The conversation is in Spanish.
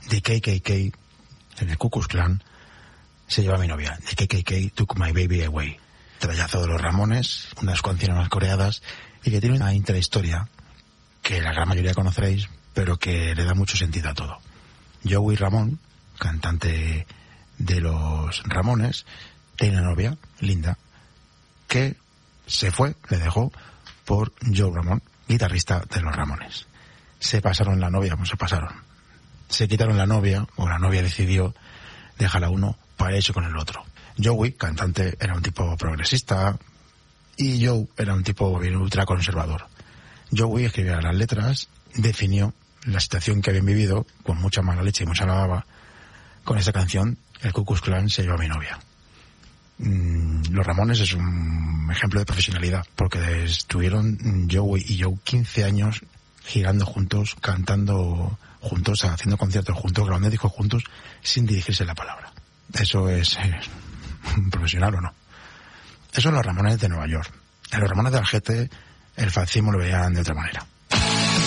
The KKK, en el Ku Klux Klan, se lleva a mi novia. The KKK took my baby away. Trayazo de los Ramones, unas canciones más coreadas, y que tiene una intrahistoria que la gran mayoría conoceréis, pero que le da mucho sentido a todo. Joey Ramón, cantante de los Ramones, tiene una novia, Linda, que se fue, le dejó, por Joe Ramón, guitarrista de los Ramones. Se pasaron la novia, pues se pasaron. Se quitaron la novia, o la novia decidió dejar a uno para irse con el otro. Joey, cantante, era un tipo progresista, y Joe era un tipo bien ultraconservador. Joey escribía las letras, definió la situación que habían vivido, con mucha mala leche y mucha lavaba. Con esta canción, el Ku Klux Klan se llevó a mi novia. Los Ramones es un ejemplo de profesionalidad, porque estuvieron Joey y Joe 15 años girando juntos, cantando juntos, haciendo conciertos juntos, grabando discos juntos, sin dirigirse la palabra. ¿Eso es profesional o no? Eso son los Ramones de Nueva York. En los Ramones de Algete, el fascismo lo veían de otra manera.